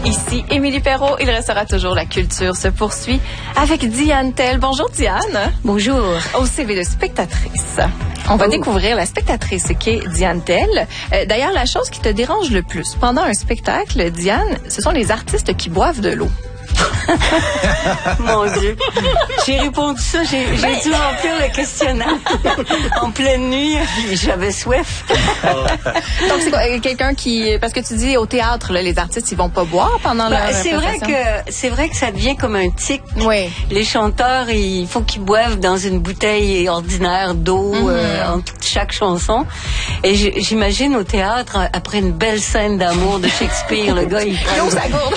Ici Émilie Perrault, il restera toujours la culture se poursuit avec Diane Tell. Bonjour Diane. Bonjour. Au CV de spectatrice. On va découvrir la spectatrice qu'est Diane Tell. D'ailleurs, la chose qui te dérange le plus pendant un spectacle, Diane, ce sont les artistes qui boivent de l'eau. Mon Dieu. J'ai répondu ça, j'ai dû remplir le questionnaire en pleine nuit, j'avais soif. Donc, c'est quoi, quelqu'un qui... Parce que tu dis, au théâtre, là, les artistes, ils vont pas boire pendant leur c'est vrai que ça devient comme un tic. Oui. Les chanteurs, il faut qu'ils boivent dans une bouteille ordinaire d'eau en chaque chanson. Et j'imagine au théâtre, après une belle scène d'amour de Shakespeare, le gars, il ouvre sa gourde.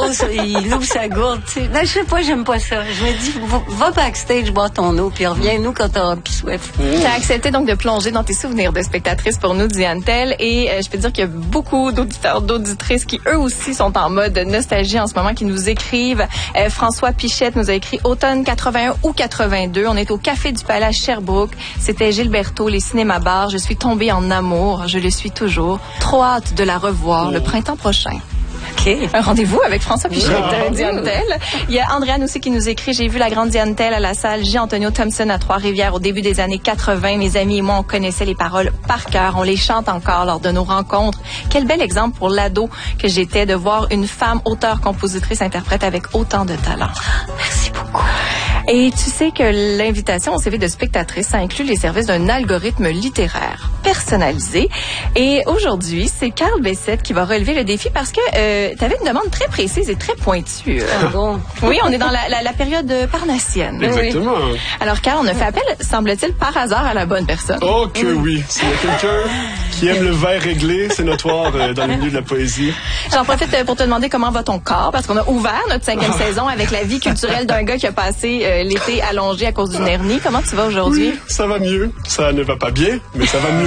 Il ouvre sa gourde, tu sais. Non, je sais pas, j'aime pas ça. Je me dis, va backstage, bois ton eau, puis reviens-nous quand t'auras plus soif. Tu as accepté donc de plonger dans tes souvenirs de spectatrice pour nous, Diane Tell. Et je peux dire qu'il y a beaucoup d'auditeurs, d'auditrices qui, eux aussi, sont en mode nostalgie en ce moment, qui nous écrivent. François Pichette nous a écrit automne 81 ou 82. On est au Café du Palais à Sherbrooke. C'était Gilberto, les cinémas-bars. Je suis tombée en amour. Je le suis toujours. Trop hâte de la revoir le printemps prochain. OK. Un rendez-vous avec François Pichette, Diane Tell. Il y a Andréane aussi qui nous écrit: j'ai vu la grande Diane Tell à la salle J. Thompson à Trois-Rivières au début des années 80. Mes amis et moi, on connaissait les paroles par cœur. On les chante encore lors de nos rencontres. Quel bel exemple pour l'ado que j'étais de voir une femme auteure, compositrice, interprète avec autant de talent. Merci beaucoup. Et tu sais que l'invitation au CV de spectatrice, ça inclut les services d'un algorithme littéraire personnalisé. Et aujourd'hui, c'est Carl Bessette qui va relever le défi parce que tu avais une demande très précise et très pointue. Ah bon? Oui, on est dans la période parnassienne. Exactement. Oui. Alors, Carl, on a fait appel, semble-t-il, par hasard à la bonne personne. Oh que oui. S'il y a quelqu'un qui aime le verre réglé, c'est notoire dans le milieu de la poésie. J'en profite pour te demander comment va ton corps, parce qu'on a ouvert notre 5e saison avec la vie culturelle d'un gars qui a passé l'été allongé à cause d'une hernie. Comment tu vas aujourd'hui? Oui, ça va mieux. Ça ne va pas bien, mais ça va mieux.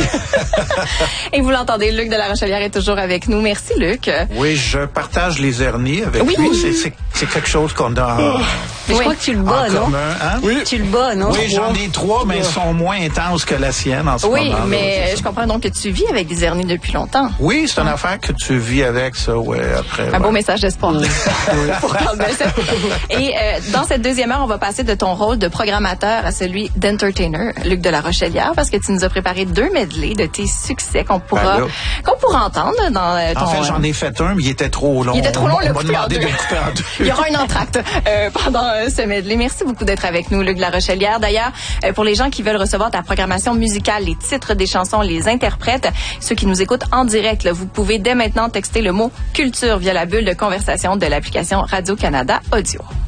Et vous l'entendez, Luc de la Rochelière est toujours avec nous. Merci, Luc. Oui, je partage les hernies avec lui. C'est quelque chose qu'on a mais je crois que tu le bats, non? commun, hein? Oui. Tu le bats, non? Oui, j'en ai 3, mais ils sont moins intenses que la sienne en ce moment. Oui, mais je comprends donc que tu vis avec des hernies depuis longtemps. Oui, c'est une affaire que tu vis avec, ça, après. Un beau message d'espoir. Pour Carl Bessette. Et dans cette deuxième heure, on va passer de ton rôle de programmateur à celui d'entertainer, Luc de la Rochelière, parce que tu nous as préparé 2 medleys de tes succès qu'on pourra entendre dans ton... En fait, j'en ai fait un, mais il était trop long. Il était trop long, on m'a demandé de le couper en 2. Il y aura un entracte pendant ce medley. Merci beaucoup d'être avec nous, Luc de la Rochelière. D'ailleurs, pour les gens qui veulent recevoir ta programmation musicale, les titres des chansons, les interprètes, ceux qui nous écoutent en direct, là, vous pouvez dès maintenant texter le mot culture via la bulle de conversation de l'application Radio-Canada Audio.